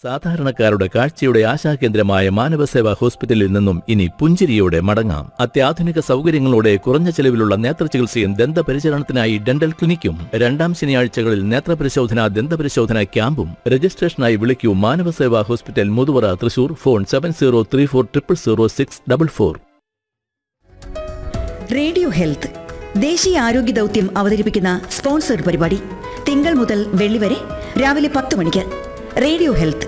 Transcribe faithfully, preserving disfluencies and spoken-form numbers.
സാധാരണക്കാരുടെ കാഴ്ചയുടെ ആശാകേന്ദ്രമായ മാനവസേവാ ഹോസ്പിറ്റലിൽ നിന്നും ഇനി പുഞ്ചിരിയോടെ മടങ്ങാം. അത്യാധുനിക സൗകര്യങ്ങളോടെ കുറഞ്ഞ ചെലവിലുള്ള നേത്രചികിത്സയും ദന്തപരിചരണത്തിനായി ഡെന്റൽ ക്ലിനിക്കും. രണ്ടാം ശനിയാഴ്ചകളിൽ നേത്രപരിശോധന, ദന്തപരിശോധന ക്യാമ്പും. രജിസ്ട്രേഷനായി വിളിക്കൂ Manavaseva hospital, Muthuvara, Thrissur. Phone seven zero three four triple zero six double four. Radio health ദേശീയ ആരോഗ്യ ദൗത്യം അവതരിപ്പിക്കുന്ന സ്പോൺസർഡ് പരിപാടി തിങ്കൾ മുതൽ വെള്ളി വരെ രാവിലെ പത്ത് മണിക്ക്. Radio health